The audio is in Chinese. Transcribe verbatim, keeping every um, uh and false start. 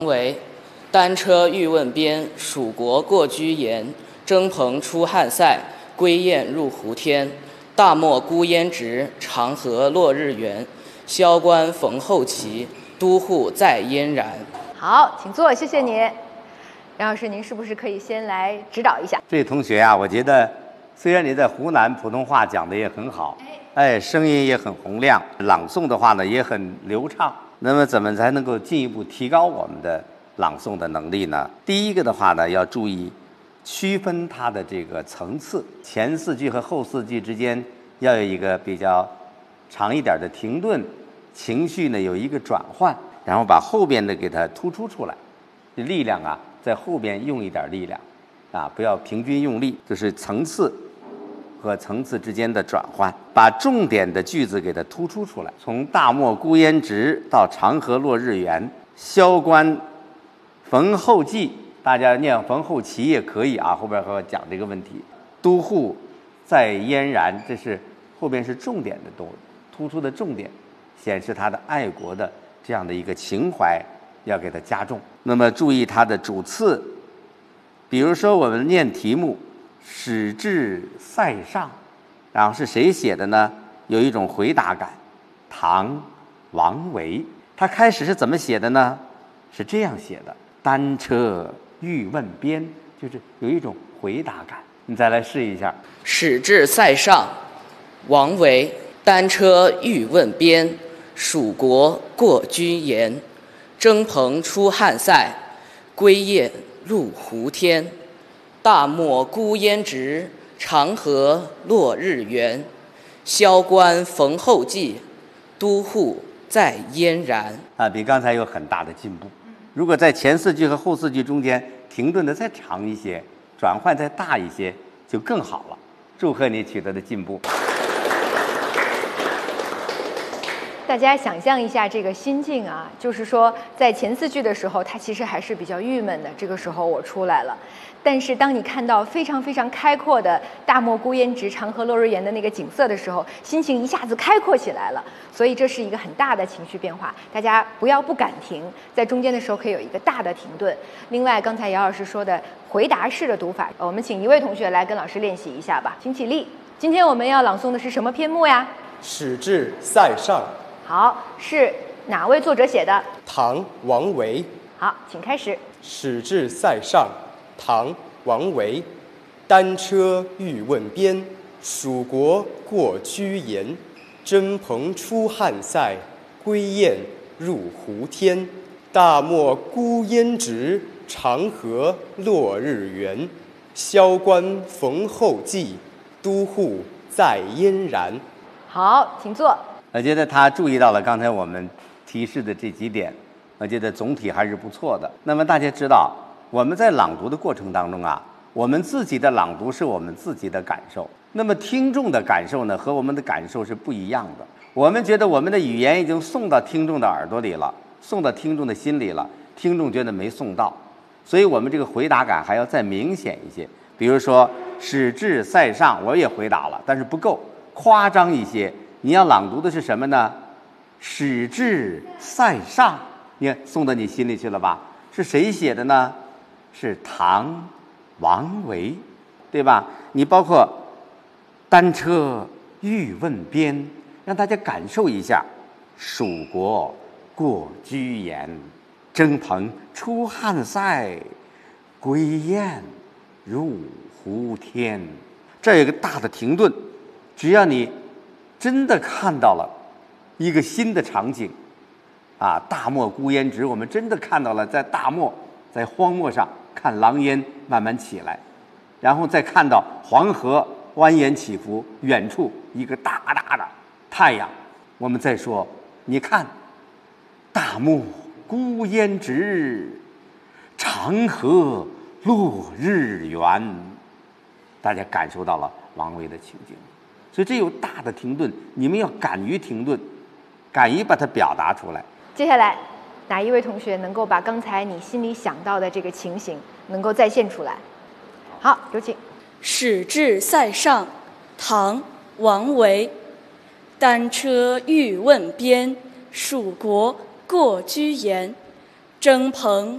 为单车欲问边，蜀国过居延。征蓬出汉塞，归雁入胡天。大漠孤烟直，长河落日圆。萧关逢候骑，都护在燕然。 好，请坐，谢谢你。杨老师，您是不是可以先来指导一下？ 这位同学啊，我觉得虽然你在湖南普通话讲的也很好，哎，声音也很洪亮，朗诵的话呢也很流畅。那么怎么才能够进一步提高我们的朗诵的能力呢？第一个的话呢，要注意区分它的这个层次，前四句和后四句之间要有一个比较长一点的停顿，情绪呢有一个转换，然后把后边的给它突出出来，力量啊在后边用一点力量啊，不要平均用力，就是层次和层次之间的转换，把重点的句子给它突出出来。从大漠孤烟直到长河落日圆，萧关逢候骑，大家念逢候骑也可以啊，后边和我讲这个问题。都护在燕然，这是后边是重点的都突出的重点，显示他的爱国的这样的一个情怀要给它加重。那么注意它的主次，比如说我们念题目始至塞上，然后是谁写的呢？有一种回答感，唐王维。他开始是怎么写的呢？是这样写的：单车欲问边，就是有一种回答感。你再来试一下。 始至塞上，王维。单车欲问边，蜀国过居延。征蓬出汉塞，归雁入胡天。大漠孤烟直，长河落日圆。萧关逢候骑，都护在燕然。 啊，比刚才有很大的进步。如果在前四句和后四句中间停顿的再长一些，转换再大一些，就更好了。祝贺你取得的进步。 大家想象一下这个心境啊，就是说在前四句的时候，他其实还是比较郁闷的，这个时候我出来了。但是当你看到非常非常开阔的大漠孤烟直，长河落日圆的那个景色的时候，心情一下子开阔起来了。所以这是一个很大的情绪变化，大家不要不敢停，在中间的时候可以有一个大的停顿。另外，刚才姚老师说的回答式的读法，我们请一位同学来跟老师练习一下吧，请起立。今天我们要朗诵的是什么篇目呀？ 始至塞上。 好，是哪位作者写的？ 唐王维。 好，请开始。 始至塞上，唐王维。单车欲问边，蜀国过居延。征蓬出汉塞，归雁入胡天。大漠孤烟直，长河落日圆。萧关逢候骑，都护在燕然。 好，请坐。 我觉得他注意到了刚才我们提示的这几点，我觉得总体还是不错的。那么大家知道，我们在朗读的过程当中啊，我们自己的朗读是我们自己的感受，那么听众的感受呢，和我们的感受是不一样的。我们觉得我们的语言已经送到听众的耳朵里了，送到听众的心里了，听众觉得没送到，所以我们这个回答感还要再明显一些。比如说始至塞上，我也回答了，但是不够，夸张一些。你要朗读的是什么呢？始至塞上，你看送到你心里去了吧？是谁写的呢？是唐王维，对吧？你包括单车欲问边，让大家感受一下蜀国过居延。征蓬出汉塞，归雁入胡天。这有一个大的停顿，只要你真的看到了一个新的场景啊，大漠孤烟直，我们真的看到了在大漠，在荒漠上看狼烟慢慢起来，然后再看到黄河蜿蜒起伏，远处一个大大的太阳。我们再说，你看大漠孤烟直，长河落日圆，大家感受到了王维的情景。所以这有大的停顿，你们要敢于停顿，敢于把它表达出来。 接下来哪一位同学能够把刚才你心里想到的这个情形能够再现出来？好，有请。 始至塞上，唐王维。单车欲问边，蜀国过居延。征蓬